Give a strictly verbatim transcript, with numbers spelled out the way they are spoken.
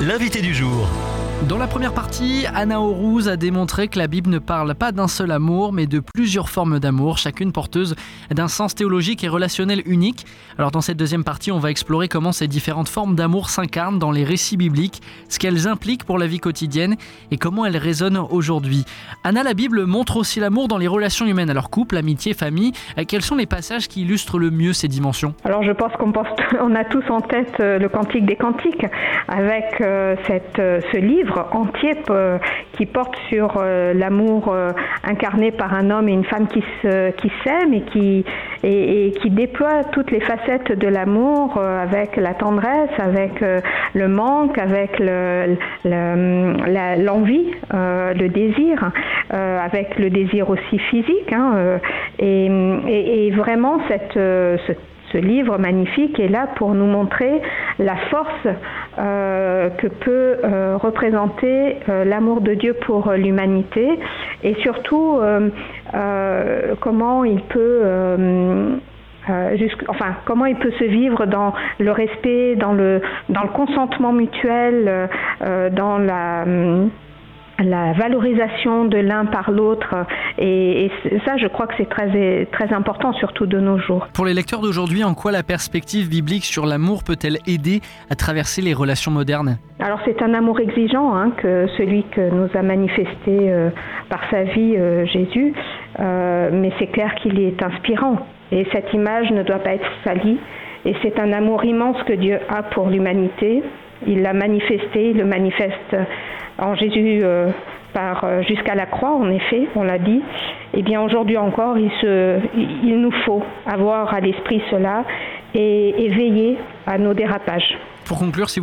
l'invité du jour. Dans la première partie, Anna Aurouz a démontré que la Bible ne parle pas d'un seul amour, mais de plusieurs formes d'amour, chacune porteuse d'un sens théologique et relationnel unique. Alors dans cette deuxième partie, on va explorer comment ces différentes formes d'amour s'incarnent dans les récits bibliques, ce qu'elles impliquent pour la vie quotidienne et comment elles résonnent aujourd'hui. Anna, la Bible montre aussi l'amour dans les relations humaines, alors couple, amitié, famille. Quels sont les passages qui illustrent le mieux ces dimensions ? Alors je pense qu'on pense, on a tous en tête le Cantique des Cantiques, avec euh, cette, euh, ce livre entier euh, qui porte sur euh, l'amour euh, incarné par un homme et une femme qui, se, qui s'aiment et qui, et, et qui déploie toutes les facettes de l'amour euh, avec la tendresse, avec euh, le manque, avec le, le, la, l'envie, euh, le désir, euh, avec le désir aussi physique. Hein, euh, et, et, et vraiment cette, euh, ce Ce livre magnifique est là pour nous montrer la force euh, que peut euh, représenter euh, l'amour de Dieu pour euh, l'humanité et surtout euh, euh, comment il peut euh, euh, jusqu', enfin comment il peut se vivre dans le respect, dans le dans le consentement mutuel, euh, dans la euh, la valorisation de l'un par l'autre et, et ça je crois que c'est très, très important surtout de nos jours. Pour les lecteurs d'aujourd'hui, en quoi la perspective biblique sur l'amour peut-elle aider à traverser les relations modernes ? Alors c'est un amour exigeant, hein, que celui que nous a manifesté euh, par sa vie euh, Jésus, euh, mais c'est clair qu'il est inspirant et cette image ne doit pas être salie et c'est un amour immense que Dieu a pour l'humanité. Il l'a manifesté, il le manifeste en Jésus euh, par, euh, jusqu'à la croix, en effet, on l'a dit. Et bien aujourd'hui encore, il, se, il nous faut avoir à l'esprit cela et, et veiller à nos dérapages. Pour conclure, si